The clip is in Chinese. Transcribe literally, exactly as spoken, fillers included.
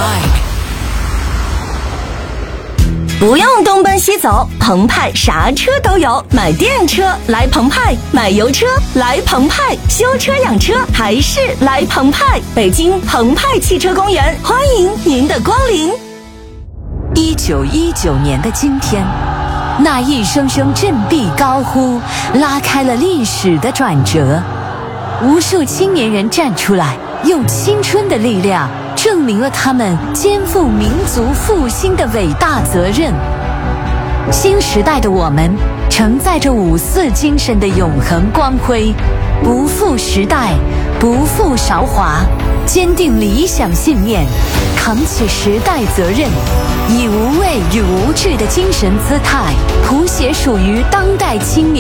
不用东奔西走，澎湃啥车都有。买电车来澎湃，买油车来澎湃，修车养车还是来澎湃。北京澎湃汽车公园，欢迎您的光临。 一九一九年的今天，那一声声振臂高呼，拉开了历史的转折。无数青年人站出来，用青春的力量证明了他们肩负民族复兴的伟大责任。新时代的我们承载着五四精神的永恒光辉，不负时代，不负韶华，坚定理想信念，扛起时代责任，以无畏与无惧的精神姿态，谱写属于当代青年